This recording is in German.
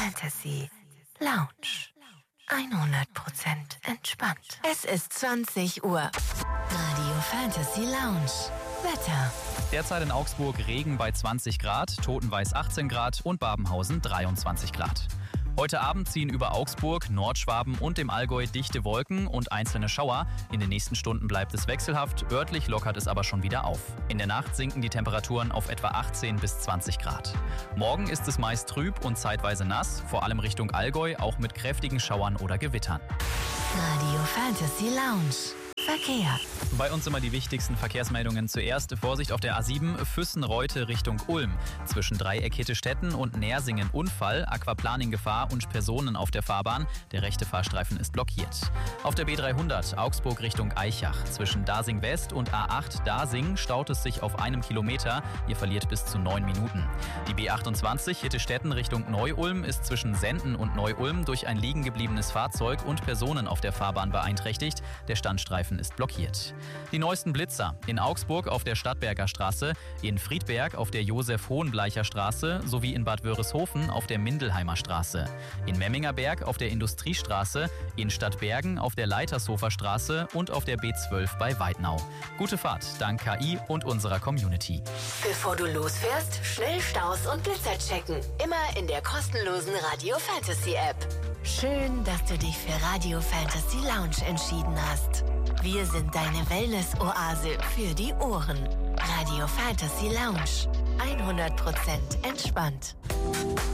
Fantasy Lounge. 100% entspannt. Es ist 20 Uhr. Radio Fantasy Lounge. Wetter. Derzeit in Augsburg Regen bei 20 Grad, Totenweiß 18 Grad und Babenhausen 23 Grad. Heute Abend ziehen über Augsburg, Nordschwaben und dem Allgäu dichte Wolken und einzelne Schauer. In den nächsten Stunden bleibt es wechselhaft, örtlich lockert es aber schon wieder auf. In der Nacht sinken die Temperaturen auf etwa 18 bis 20 Grad. Morgen ist es meist trüb und zeitweise nass, vor allem Richtung Allgäu, auch mit kräftigen Schauern oder Gewittern. Radio Fantasy Lounge. Verkehr. Bei uns immer die wichtigsten Verkehrsmeldungen. Zuerst Vorsicht auf der A7 Füssen-Reute Richtung Ulm. Zwischen Dreieck Hittestetten und Nersingen Unfall, Aquaplaning-Gefahr und Personen auf der Fahrbahn. Der rechte Fahrstreifen ist blockiert. Auf der B300 Augsburg Richtung Aichach. Zwischen Dasing West und A8 Dasing staut es sich auf 1 Kilometer. Ihr verliert bis zu 9 Minuten. Die B28 Hittestetten Richtung Neu-Ulm ist zwischen Senden und Neu-Ulm durch ein liegen gebliebenes Fahrzeug und Personen auf der Fahrbahn beeinträchtigt. Der Standstreifen ist blockiert. Die neuesten Blitzer in Augsburg auf der Stadtberger Straße, in Friedberg auf der Josef-Hohenbleicher Straße sowie in Bad Wörishofen auf der Mindelheimer Straße, in Memmingerberg auf der Industriestraße, in Stadtbergen auf der Leitershofer Straße und auf der B12 bei Weidnau. Gute Fahrt dank KI und unserer Community. Bevor du losfährst, schnell Staus und Blitzer checken. Immer in der kostenlosen Radio Fantasy App. Schön, dass du dich für Radio Fantasy Lounge entschieden hast. Wir sind deine Wellness-Oase für die Ohren. Radio Fantasy Lounge. 100% entspannt.